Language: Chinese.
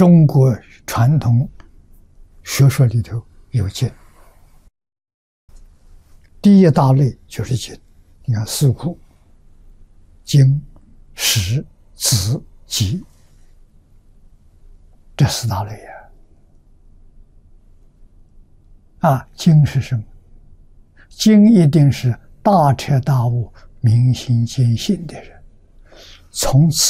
中国传统学说里头有经，第一大类就是经。你看四库、经、史、子、集，这四大类经是什么？经一定是大彻大悟、明心见性的人，从此